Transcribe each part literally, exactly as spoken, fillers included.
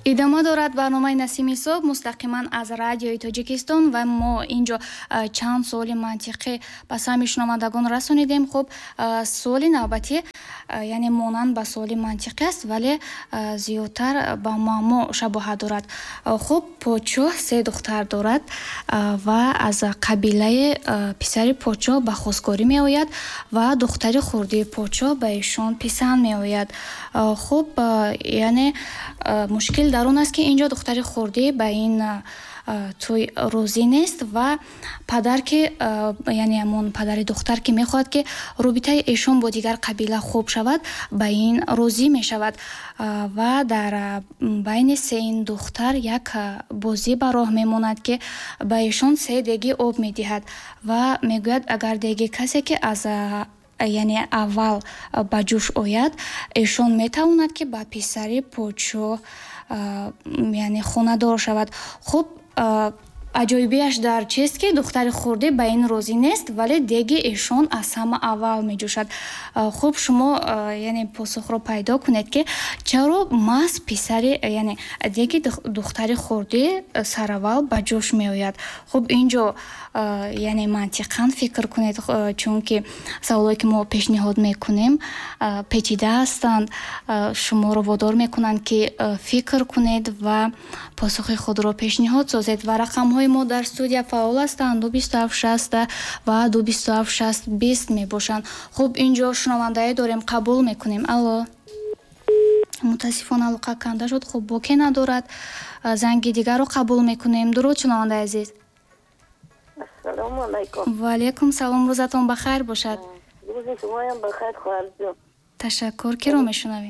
идома дорад барномаи Насими Субҳ мустақиман аз радиои Тоҷикистон ва мо инҷо чанд суоли мантиқӣ ба сами шунавандагон расонидем. Хуб, суоли навбатӣ яъне монанд ба суоли мантиқӣ аст, вале зиёдтар ба маъмул шабоҳат дорад. Хуб, подшоҳ се духтар дорад ва аз қабилаи писари подшоҳ ба хостгорӣ меояд ва духтари хурдии подшоҳ ба ишон писанд меояд. Хуб, яъне мушкил дар он аст ки инҷо духтари хурдӣ ба ин туй розӣ нест ва падар ки яъне ҳамон падари духтар ки мехоҳад ки робитаи эшон бо дигар қабила хуб шавад, ба ин розӣ мешавад ва дар байни сеин духтар як бозӣ ба роҳ мемонад ки ба эшон се деги об медиҳад ва мегӯяд агар деги касе ки аз яъне аввал ба ҷӯш ояд, эшон метавонад ки ба писари подшоҳ яъне хонадор шавад. Хуб, аҷоибияш дар чист ки духтари хурдӣ ба ин розӣ нест, вале деги эшон аз ҳама аввал меҷӯшад. Хуб, шумо яъне посухро пайдо кунед ки чаро маҳз писари яъне деги духтари хурдӣ сараввал ба ҷӯш меояд. Хуб, инҷо яъне мантиқан фикр кунед, чунки саволое ки мо пешниҳод мекунем печида ҳастанд, шуморо водор мекунанд ки фикр кунед ва посухи худро пешниҳод созед. Ва рақамҳои мо дар студия фаъол ҳастанд ду бисту ҳафт шаста ва ду бисту ҳафт шаст бист мебошанд. Хуб, инҷо шунавандае дорем, қабул мекунем. Алло, мутаассифона алоқа канда шуд. Хуб, боке надорад, занги дигарро қабул мекунем. Дуруд, шунавандаи азиз. Ассалому алайкум. Ва алайкум салом, рӯзатон бахайр бошад. рӯзи шумоям бахайр, хоҳарҷон. Ташаккур. Киро мешунавем?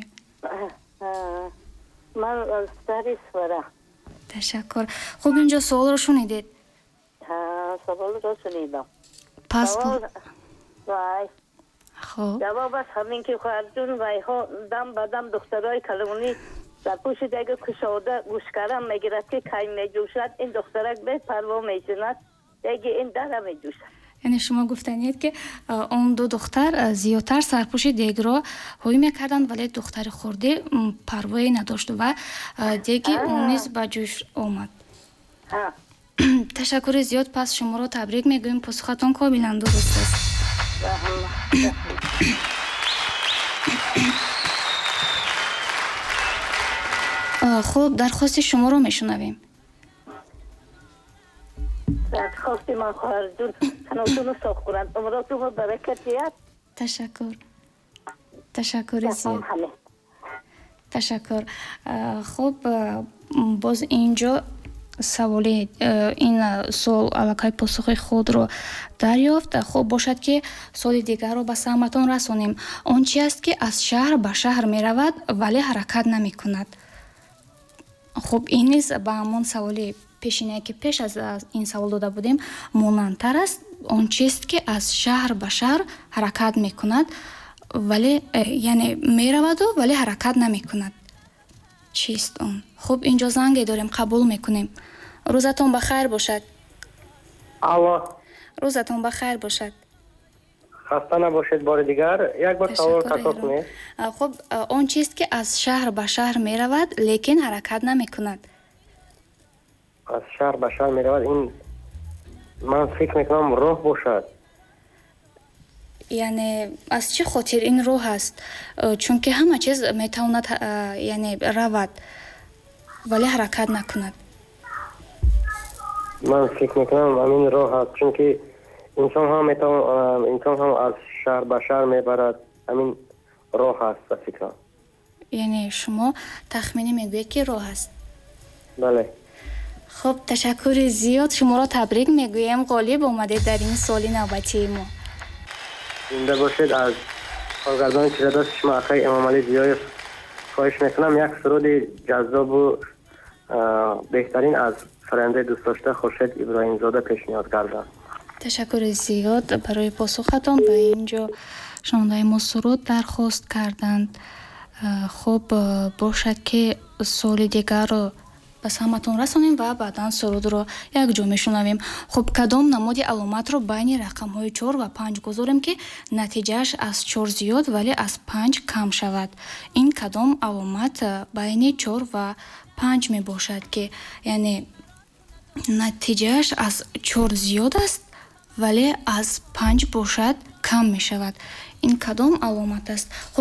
ман аз сари свара. Ташаккур. Хуб, инҷо суолро шунидед? ҳа, саволро шунидам. Пас вай хуб, ҷавобаш ҳамин ки хоҳарҷон вайҳо дам ба дам духтарои калонӣ дар пӯши деги кушода гӯшкарам мегирад ки кай меҷӯшад, ин духтарак бепарво мешинад, деги ин дара меҷӯшад. яъне шумо гуфтанед ки он ду духтар зиёдтар сарпӯши дегро ҳоӣ мекарданд, вале духтари хурдӣ парвое надошт ва деги он низ ба ҷӯш омад. Ташаккури зиёд. Пас шуморо табрик мегӯем, посухатон комилан дуруст аст. хуб, дархости шуморо мешунавем. дархости ман хоҳарҷон ҳанотуну соф кунанд, умротуно баракат диҳад. Ташаккур. Ташаккури зиёд. Ташаккур. хуб, боз инҷо саволи ин суол аллакай посухи худро дарёфт. Хуб, бошад ки суоли дигарро ба саматон расонем. Он чи аст ки аз шаҳр ба шаҳр меравад, вале ҳаракат намекунад? хуб, ин низ ба ҳамон саволи пешине ки пеш аз ин савол дода будем монандтар аст. Он чист ки аз шаҳр ба шаҳр ҳаракат мекунад, вале яъне мераваду вале ҳаракат намекунад. Чист он? хуб, инҷо занге дорем, қабул мекунем. рӯзатон бахайр бошад. алло, рӯзатон бахайр бошад. хаста набошед. бори дигар як бор савол такрор кунед. хуб, он чист ки аз шаҳр ба шаҳр меравад, лекин ҳаракат намекунад? аз шаҳр ба шаҳр меравад, ин ман фикр мекунам роҳ бошад. яъне аз чӣ хотир ин роҳ аст? Чунки ҳама чиз метавонад яъне равад, вале ҳаракат накунад. ман фикр мекунам ҳамин роҳ аст, чунки инсон ҳам метавон инсон ҳам аз шаҳр ба шаҳр мебарад, ҳамин роҳ аст ба фикрам. яъне шумо тахминӣ мегӯед ки роҳ аст? бале. хуб, ташаккури зиёд. Шуморо табрик мегӯем, ғолиб омадед дар ин суоли навбатии мо. зинда бошед. аз коргардони тирадаст шумо ахай эмомалӣ зиёев хоҳиш мекунам як суруди ҷаззобу беҳтарин аз фарояндаи дӯстдошта Хуршед Иброҳимзода пешниҳод кардам. ташаккури зиёд барои посухатон. Ба инҷо шунавандаи мо суруд дархост карданд. хуб, бошад ки суоли дигарро ба пас ҳаматон расонем ва баъдан сурудро якҷо мешунавем. хуб кадом намуди аломатро байни рақамҳои чор ва панҷ гузорем ки натиҷааш аз чор зиёд вале аз панҷ кам шавад? ин кадом аломат байни чор ва панҷ мебошад ки яъне натиҷааш аз чор зиёд аст вале аз панҷ бошад кам мешавад? ин кадом аломат аст?